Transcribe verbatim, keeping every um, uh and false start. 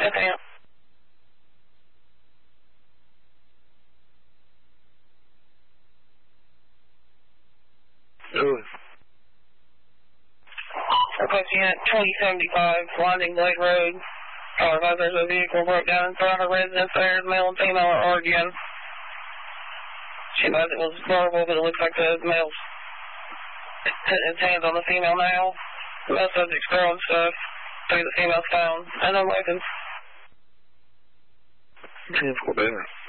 Yes, ma'am. Really? Requesting at twenty seventy-five, Winding Blade Road. Car advised there's a vehicle broke down in front of her residence there. Male and female are arguing. She advised it was verbal, but it looks like the male's putting his hands on the female now. The male subject's throwing stuff through the female's phone. And no weapons. ten four better.